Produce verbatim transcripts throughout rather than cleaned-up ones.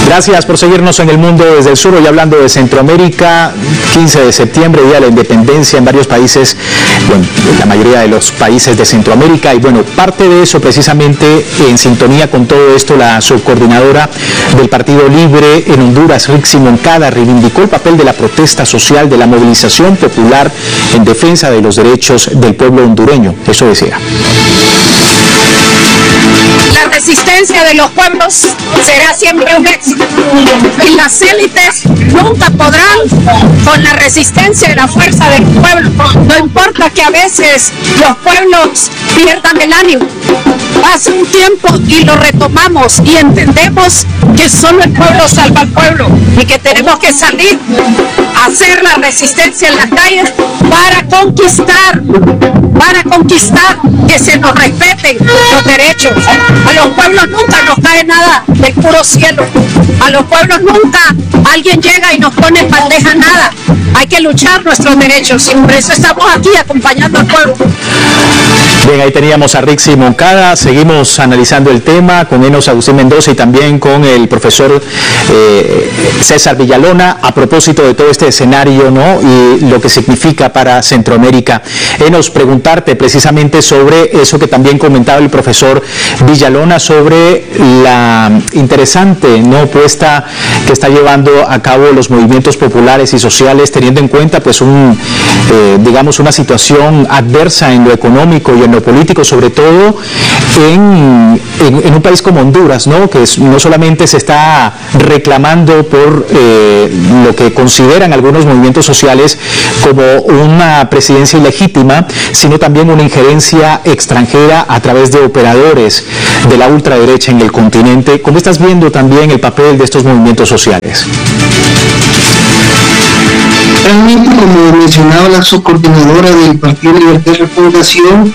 Gracias por seguirnos en El Mundo desde el Sur. Hoy hablando de Centroamérica, quince de septiembre, Día de la Independencia en varios países, bueno, la mayoría de los países de Centroamérica. Y bueno, parte de eso precisamente en sintonía con todo esto, la subcoordinadora del Partido Libre en Honduras, Rixi Moncada, reivindicó el papel de la protesta social, de la movilización popular en defensa de los derechos del pueblo hondureño. Eso decía. La resistencia de los pueblos será siempre un éxito y las élites nunca podrán con la resistencia y la fuerza del pueblo. No importa que a veces los pueblos pierdan el ánimo, pasa un tiempo y lo retomamos y entendemos que solo el pueblo salva al pueblo y que tenemos que salir a hacer la resistencia en las calles para conquistar, para conquistar que se nos respeten los derechos. A los pueblos nunca nos cae nada del puro cielo. A los pueblos nunca alguien llega y nos pone en bandeja nada. Hay que luchar nuestros derechos y por eso estamos aquí acompañando al pueblo. Bien, ahí teníamos a Rixi Moncada. Seguimos analizando el tema con Enos Agustín Mendoza y también con el profesor eh, César Villalona a propósito de todo este escenario, ¿no? Y lo que significa para Centroamérica. Enos, preguntarte precisamente sobre eso que también comentaba el profesor Villalona, sobre la interesante, ¿no?, puesta que está llevando a cabo los movimientos populares y sociales, teniendo en cuenta pues un, eh, digamos, una situación adversa en lo económico y en lo político, sobre todo en, en, en un país como Honduras, ¿no?, que es, no solamente se está reclamando por eh, lo que consideran algunos movimientos sociales como una presidencia ilegítima, sino también una injerencia extranjera a través de operadores de la ultraderecha en el continente. ¿Cómo estás viendo también el papel de estos movimientos sociales? Realmente, como mencionaba la subcoordinadora del Partido Libertad y Refundación,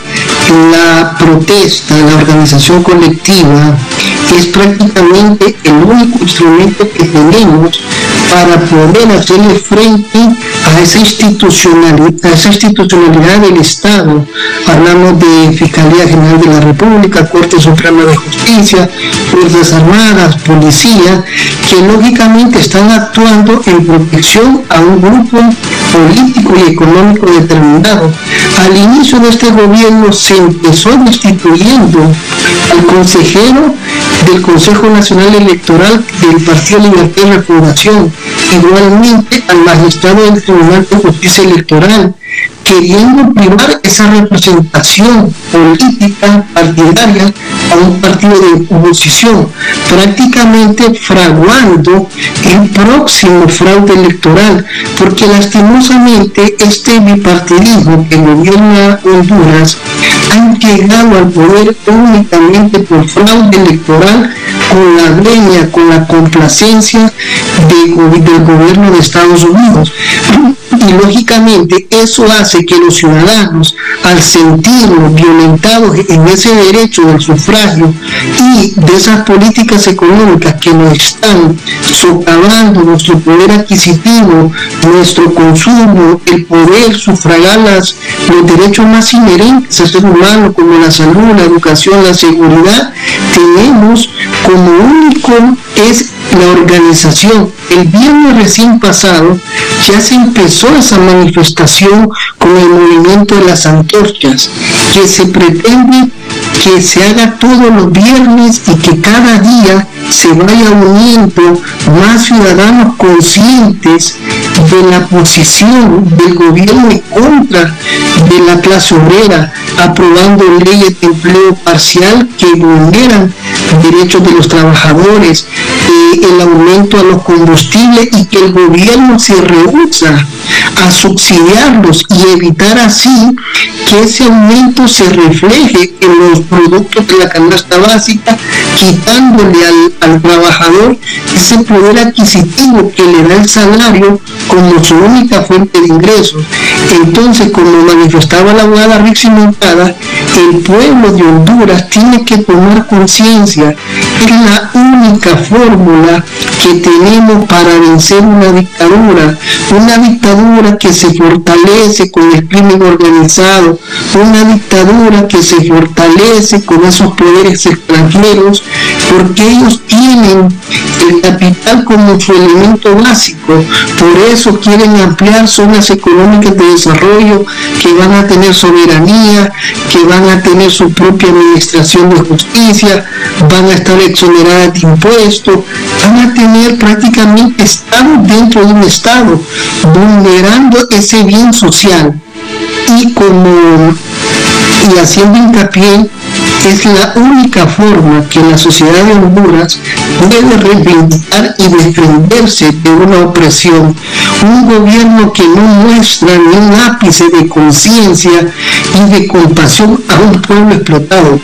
la protesta, la organización colectiva es prácticamente el único instrumento que tenemos para poder hacerle frente a esa institucionalidad, a esa institucionalidad del Estado. Hablamos de Fiscalía General de la República, Corte Suprema de Justicia, Fuerzas Armadas, Policía, que lógicamente están actuando en protección a un grupo político y económico determinado. Al inicio de este gobierno se empezó destituyendo al consejero del Consejo Nacional Electoral del Partido Libertad y Refundación, igualmente al magistrado del Tribunal de Justicia Electoral, queriendo privar esa representación política partidaria a un partido de oposición, prácticamente fraguando el próximo fraude electoral, porque lastimosamente este bipartidismo que gobierna Honduras han llegado al poder únicamente por fraude electoral, con la greña, con la complacencia de, del gobierno de Estados Unidos. Y lógicamente eso hace que los ciudadanos, al sentirnos violentados en ese derecho del sufragio y de esas políticas económicas que nos están socavando nuestro poder adquisitivo, nuestro consumo, el poder sufragar las, los derechos más inherentes al ser humano, como la salud, la educación, la seguridad, tenemos como único es la organización. El viernes recién pasado ya se empezó esa manifestación con el movimiento de las antorchas, que se pretende que se haga todos los viernes y que cada día se vaya uniendo más ciudadanos conscientes de la posición del gobierno en contra de la clase obrera, aprobando leyes de empleo parcial que vulneran derechos de los trabajadores, eh, el aumento a los combustibles, y que el gobierno se rehúsa a subsidiarlos y evitar así que ese aumento se refleje en los productos de la canasta básica, quitándole al, al trabajador ese poder adquisitivo que le da el salario como su única fuente de ingresos. Entonces, como manifestaba la abogada Rixi Moncada, el pueblo de Honduras tiene que tomar conciencia. Es la única fórmula que tenemos para vencer una dictadura, una dictadura que se fortalece con el crimen organizado, una dictadura que se fortalece con esos poderes extranjeros, porque ellos tienen el capital como su elemento básico. Por eso quieren ampliar zonas económicas de desarrollo que van a tener soberanía, que van a tener su propia administración de justicia, van a estar exoneradas de impuestos, van a tener prácticamente Estado dentro de un Estado, vulnerando ese bien social. Y como y haciendo hincapié, es la única forma que la sociedad de Honduras puede reivindicar y defenderse de una opresión. Un gobierno que no muestra ni un ápice de conciencia y de compasión a un pueblo explotado.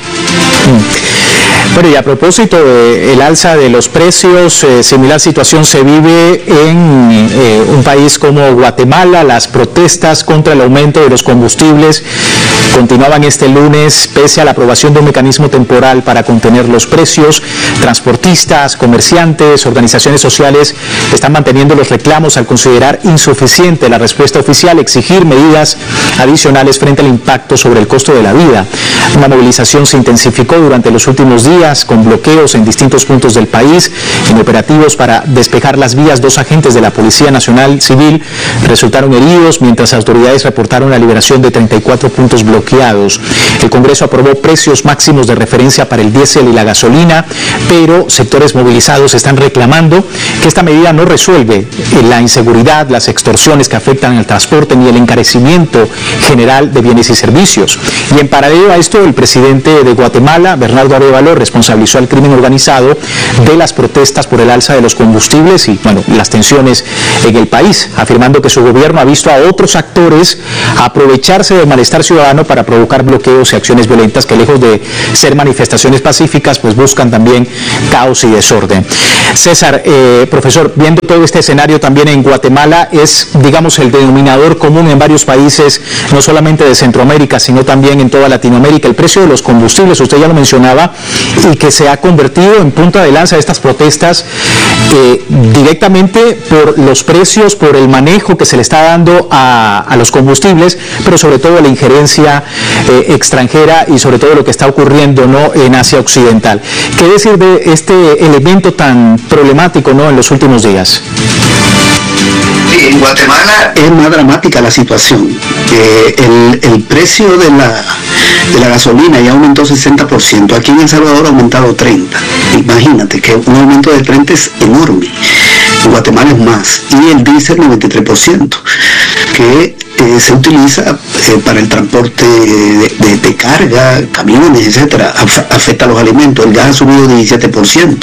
Bueno, y a propósito del alza de los precios, eh, similar situación se vive en eh, un país como Guatemala. Las protestas contra el aumento de los combustibles continuaban este lunes pese a la aprobación de un mecanismo temporal para contener los precios. Transportistas, comerciantes, organizaciones sociales están manteniendo los reclamos al considerar insuficiente la respuesta oficial, exigir medidas adicionales frente al impacto sobre el costo de la vida. Una movilización se intensificó durante los últimos días con bloqueos en distintos puntos del país. En operativos para despejar las vías, dos agentes de la Policía Nacional Civil resultaron heridos, mientras autoridades reportaron la liberación de treinta y cuatro puntos bloqueados. El Congreso aprobó precios máximos de referencia para el diésel y la gasolina, pero sectores movilizados están reclamando que esta medida no resuelve la inseguridad, las extorsiones que afectan al transporte ni el encarecimiento general de bienes y servicios. Y en paralelo a esto, el presidente de Guatemala, Bernardo Arévalo, responsabilizó al crimen organizado de las protestas por el alza de los combustibles y, bueno, las tensiones en el país, afirmando que su gobierno ha visto a otros actores aprovecharse del malestar ciudadano para provocar bloqueos y acciones violentas que, lejos de ser manifestaciones pacíficas, pues buscan también caos y desorden. César, eh, profesor, viendo todo este escenario también en Guatemala, es, digamos, el denominador común en varios países, no solamente de Centroamérica, sino también en toda Latinoamérica, el precio de los combustibles, usted ya lo mencionaba, y que se ha convertido en punta de lanza de estas protestas eh, directamente por los precios, por el manejo que se le está dando a, a los combustibles, pero sobre todo la injerencia eh, extranjera y sobre todo lo que está ocurriendo, ¿no?, en Asia Occidental. ¿Qué decir de este elemento tan problemático, ¿no?, en los últimos días? En Guatemala es más dramática la situación. Eh, el, el precio de la, de la gasolina ya aumentó sesenta por ciento. Aquí en El Salvador ha aumentado treinta por ciento. Imagínate que un aumento de treinta por ciento es enorme. En Guatemala es más. Y el diésel noventa y tres por ciento, que eh, se utiliza eh, para el transporte de, de, de carga, camiones, etcétera. Afecta a los alimentos. El gas ha subido diecisiete por ciento.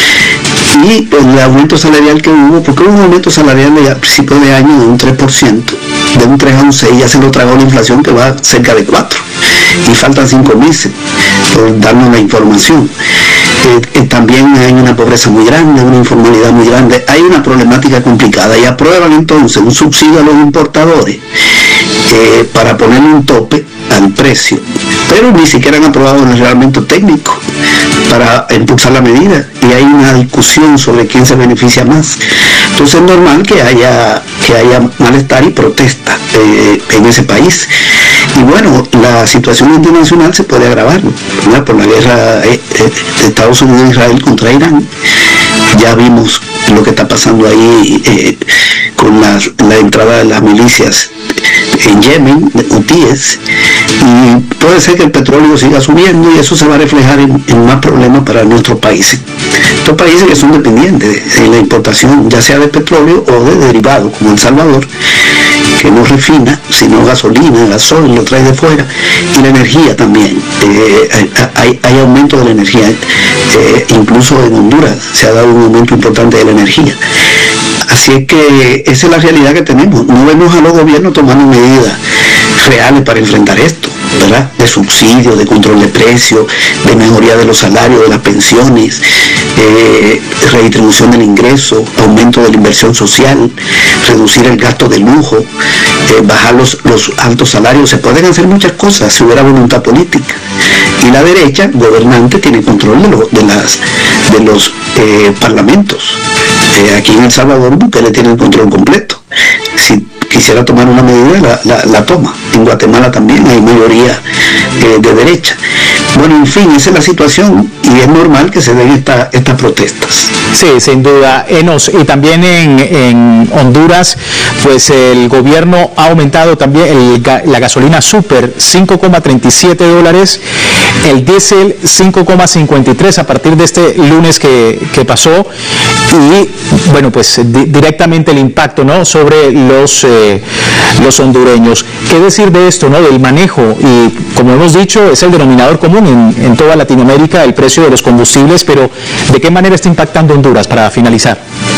Y el aumento salarial que hubo, porque hubo un aumento salarial a principios de año de un tres por ciento, de un tres a un seis, ya se lo tragó la inflación, que va cerca de cuatro, y faltan cinco meses por darnos la información. Eh, eh, también hay una pobreza muy grande, una informalidad muy grande, hay una problemática complicada, y aprueban entonces un subsidio a los importadores eh, para ponerle un tope al precio, pero ni siquiera han aprobado el reglamento técnico para impulsar la medida, y hay una discusión sobre quién se beneficia más. Entonces es normal que haya, que haya malestar y protesta eh, en ese país. Y bueno, la situación internacional se puede agravar, ¿no?, por la guerra eh, eh, de Estados Unidos e Israel contra Irán. Ya vimos lo que está pasando ahí eh, con la, la entrada de las milicias en Yemen, hutíes, y puede ser que el petróleo siga subiendo, y eso se va a reflejar en, en más problemas para nuestros países. Estos países que son dependientes de la importación, ya sea de petróleo o de derivados, como El Salvador, que no refina, sino gasolina, gasoil, lo trae de fuera, y la energía también. Eh, hay, hay aumento de la energía, eh, incluso en Honduras se ha dado un aumento importante de la energía. Así es que esa es la realidad que tenemos. No vemos a los gobiernos tomando medidas reales para enfrentar esto, ¿verdad? De subsidio, de control de precios, de mejoría de los salarios, de las pensiones, eh, redistribución del ingreso, aumento de la inversión social, reducir el gasto de lujo, eh, bajar los, los altos salarios. Se pueden hacer muchas cosas si hubiera voluntad política. Y la derecha gobernante tiene control de, lo, de, las, de los eh, parlamentos. Eh, aquí en El Salvador Bukele tiene el control completo. Si quisiera tomar una medida, la, la, la toma. En Guatemala también hay mayoría eh, de derecha. bueno, en fin, esa es la situación y es normal que se den esta, estas protestas. Sí, sin duda, Enos. Y también en, en Honduras, pues el gobierno ha aumentado también el, la gasolina super cinco coma treinta y siete dólares, el diésel cinco coma cincuenta y tres a partir de este lunes que, que pasó, y bueno, pues di, directamente el impacto, ¿no?, sobre los, eh, los hondureños. ¿Qué decir de esto, ¿no?, del manejo? Y como hemos dicho, es el denominador común en, en toda Latinoamérica, el precio de los combustibles, pero ¿de qué manera está impactando Honduras, para finalizar?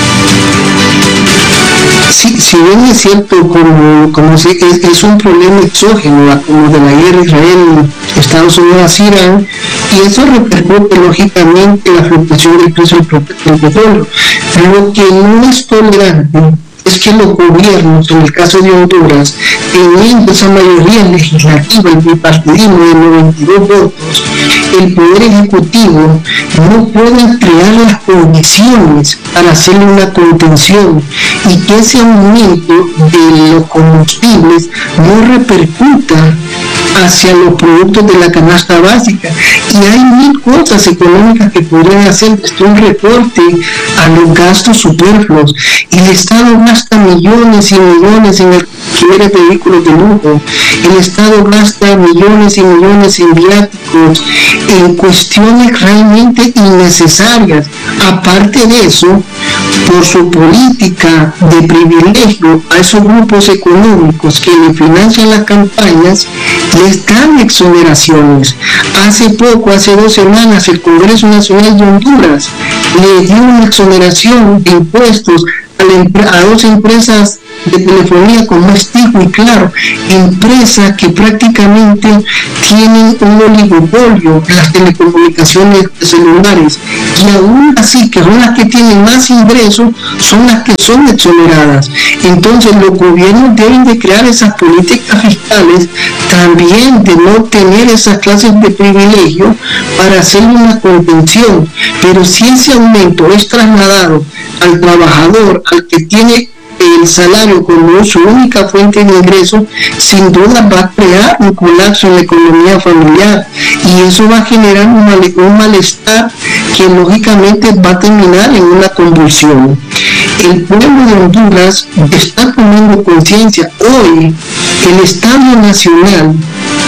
Sí, si bien es cierto, como, como si es, es un problema exógeno, como de la guerra Israel, Estados Unidos, Irán, y eso repercute lógicamente en la fluctuación del precio del, del petróleo. Lo que no es tolerante es que los gobiernos, en el caso de Honduras, teniendo esa mayoría legislativa, el bipartidismo de noventa y dos votos, el Poder Ejecutivo no puede crear las condiciones para hacerle una contención y que ese aumento de los combustibles no repercuta hacia los productos de la canasta básica. Y hay mil cosas económicas que podrían hacer, desde un recorte a los gastos superfluos. El Estado gasta millones y millones en alquileres de vehículos de lujo, el Estado gasta millones y millones en viáticos, en cuestiones realmente innecesarias. Aparte de eso, por su política de privilegio a esos grupos económicos que le financian las campañas, les dan exoneraciones. Hace poco, hace dos semanas, el Congreso Nacional de Honduras le dio una exoneración de impuestos a, a dos empresas de telefonía como es Tigo y Claro, empresas que prácticamente tienen un oligopolio en las telecomunicaciones celulares, y aún así, que son las que tienen más ingresos, son las que son exoneradas. Entonces los gobiernos deben de crear esas políticas fiscales, también de no tener esas clases de privilegio para hacer una contención. Pero si ese aumento es trasladado al trabajador, al que tiene el salario como su única fuente de ingresos, sin duda va a crear un colapso en la economía familiar, y eso va a generar un, mal, un malestar que lógicamente va a terminar en una convulsión. El pueblo de Honduras está tomando conciencia. Hoy el Estadio Nacional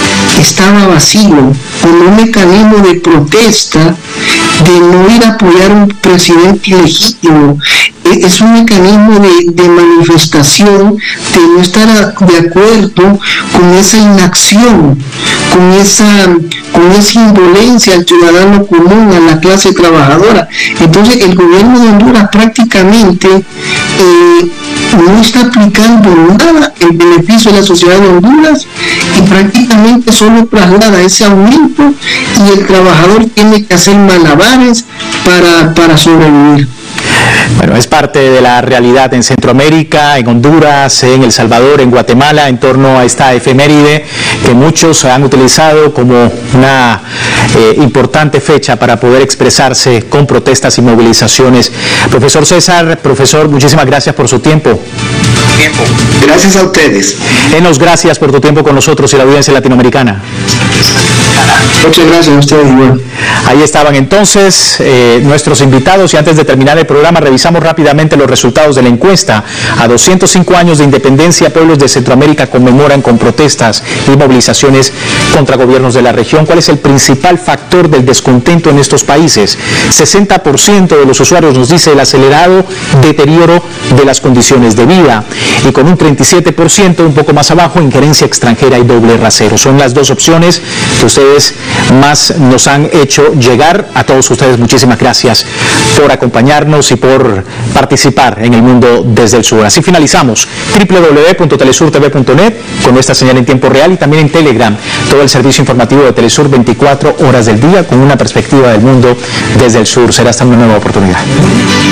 estaba vacío, con un mecanismo de protesta de no ir a apoyar a un presidente ilegítimo. Es un mecanismo de, de manifestación, de no estar de acuerdo con esa inacción, con esa, con esa indolencia al ciudadano común, a la clase trabajadora. Entonces el gobierno de Honduras prácticamente eh, no está aplicando nada en beneficio de la sociedad de Honduras, y prácticamente solo traslada ese aumento, y el trabajador tiene que hacer malabares para, para sobrevivir. Bueno, es parte de la realidad en Centroamérica, en Honduras, en El Salvador, en Guatemala, en torno a esta efeméride que muchos han utilizado como una eh, importante fecha para poder expresarse con protestas y movilizaciones. Profesor César, profesor, muchísimas gracias por su tiempo. Gracias a ustedes. Enos, gracias por tu tiempo con nosotros y la audiencia latinoamericana. Muchas gracias a ustedes. Igual. Ahí estaban entonces eh, nuestros invitados, y antes de terminar el programa revisamos rápidamente los resultados de la encuesta. A doscientos cinco años de independencia, pueblos de Centroamérica conmemoran con protestas y movilizaciones contra gobiernos de la región. ¿Cuál es el principal factor del descontento en estos países? sesenta por ciento de los usuarios nos dice el acelerado deterioro de las condiciones de vida, y con un treinta y siete por ciento, un poco más abajo, injerencia extranjera y doble rasero. Son las dos opciones que ustedes más nos han hecho llegar. A todos ustedes muchísimas gracias por acompañarnos y por participar en el mundo desde el sur. Así finalizamos doble u doble u doble u punto telesur t v punto net con nuestra señal en tiempo real, y también en Telegram, todo el servicio informativo de Telesur veinticuatro horas del día con una perspectiva del mundo desde el sur. Será hasta una nueva oportunidad.